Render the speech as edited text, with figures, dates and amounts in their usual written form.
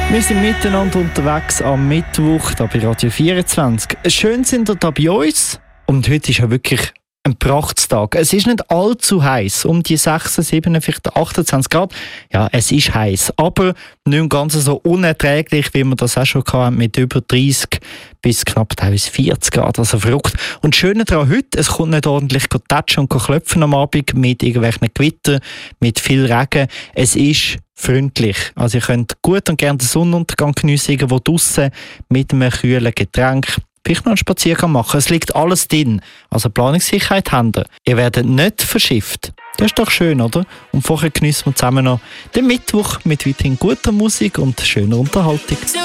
Wir sind miteinander unterwegs am Mittwoch hier bei Radio 24. Schön sind ihr da bei uns. Und heute ist ja wirklich ein Prachtstag. Es ist nicht allzu heiß, um die 26, 27, 28 Grad. Ja, es ist heiß, aber nicht ganz so unerträglich, wie wir das auch schon hatten, mit über 30 bis knapp teilweise 40 Grad. Also verrückt. Und das Schöne daran heute, es kommt nicht ordentlich tatschen und klopfen am Abend mit irgendwelchen Gewittern, mit viel Regen. Es ist freundlich. Also ihr könnt gut und gerne den Sonnenuntergang geniessen, irgendwo draussen mit einem kühlen Getränk. Vielleicht noch einen Spaziergang machen. Es liegt alles drin. Also Planungssicherheit haben ihr. Ihr werdet nicht verschifft. Das ist doch schön, oder? Und vorher geniessen wir zusammen noch den Mittwoch mit weiterhin guter Musik und schöner Unterhaltung.